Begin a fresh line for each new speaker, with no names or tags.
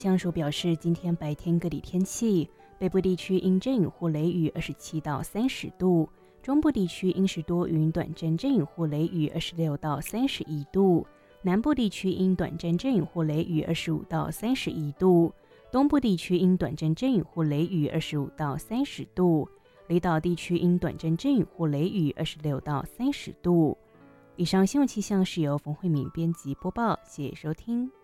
江署表示，今天白天各地天气，北部地区阴阵雨或雷雨27到30度，中部地区阴时多云，短暂阵雨或雷雨26到31度，南部地区因短暂阵雨或雷雨25到31度，东部地区因短暂阵雨或雷雨25到30度，离岛地区因短暂阵雨或雷雨26到30度。以上新闻气象是由冯慧敏编辑播报，谢谢收听。